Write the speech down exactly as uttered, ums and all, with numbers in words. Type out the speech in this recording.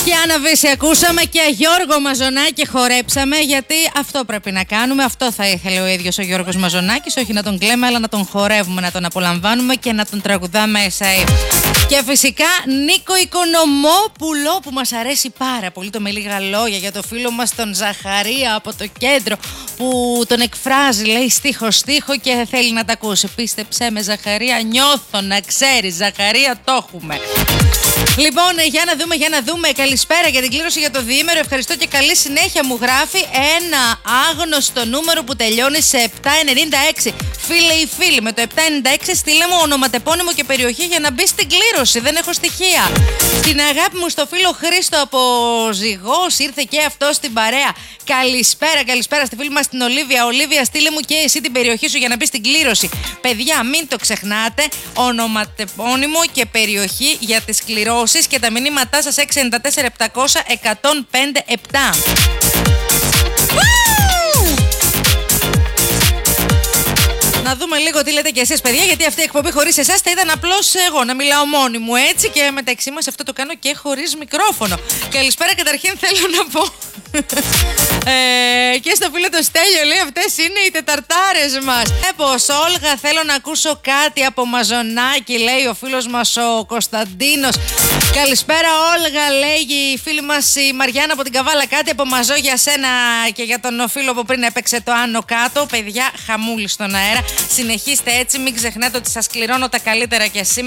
Γιάννα Βύση ακούσαμε και Γιώργο Μαζονάκη χορέψαμε, γιατί αυτό πρέπει να κάνουμε. Αυτό θα ήθελε ο ίδιος ο Γιώργος Μαζονάκης, όχι να τον κλαίμε αλλά να τον χορεύουμε, να τον απολαμβάνουμε και να τον τραγουδάμε εσάι. Και φυσικά Νίκο Οικονομόπουλο, που μας αρέσει πάρα πολύ, το με λίγα λόγια, για το φίλο μας τον Ζαχαρία από το κέντρο που τον εκφράζει, λέει στίχο στίχο και θέλει να τα ακούσει. Πίστεψέ με Ζαχαρία, νιώθω, να ξέρεις Ζαχαρία, το έχουμε. Λοιπόν, για να δούμε, για να δούμε. Καλησπέρα για την κλήρωση για το διήμερο. Ευχαριστώ και καλή συνέχεια, μου γράφει ένα άγνωστο νούμερο που τελειώνει σε επτά ενενήντα έξι. Φίλε ή φίλοι, με το επτά ενενήντα έξι στείλε μου ονοματεπώνυμο και περιοχή για να μπει στην κλήρωση. Δεν έχω στοιχεία. Στην αγάπη μου στο φίλο Χρήστο από Ζυγός, ήρθε και αυτό στην παρέα. Καλησπέρα, καλησπέρα στη φίλη μας την Ολίβια. Ολίβια, στείλε μου και εσύ την περιοχή σου για να μπει στην κλήρωση. Παιδιά, μην το ξεχνάτε. Ονοματεπώνυμο και περιοχή για τις κληρώσεις και τα μηνύματά σας έξι εννιά τέσσερα επτακόσια εκατόν πέντε επτά. Να δούμε λίγο τι λέτε κι εσείς, παιδιά, γιατί αυτή η εκπομπή χωρίς εσάς θα ήταν απλώς εγώ να μιλάω μόνη μου, έτσι, και μεταξύ μας αυτό το κάνω και χωρίς μικρόφωνο. Καλησπέρα, καταρχήν θέλω να πω ε, και στο φίλο το Στέλιο, λέει, αυτές είναι οι τεταρτάρες μας. Έπως, Όλγα, θέλω να ακούσω κάτι από Μαζονάκη, λέει ο φίλος μας ο Κωνσταντίνος. Καλησπέρα, Όλγα, λέγει η φίλη μας η Μαριάννα από την Καβάλα, κάτι από Μαζό για σένα και για τον φίλο που πριν έπαιξε το άνω κάτω. Παιδιά, χαμούλη στον αέρα. Συνεχίστε έτσι, μην ξεχνάτε ότι σας κληρώνω τα καλύτερα και σήμερα.